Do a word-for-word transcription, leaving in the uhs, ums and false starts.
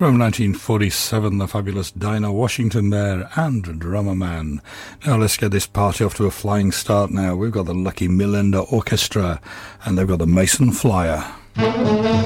From nineteen forty-seven, the fabulous Dinah Washington there, and Drummer Man. Now let's get this party off to a flying start now. We've got the Lucky Millinder Orchestra, and they've got the Mason Flyer.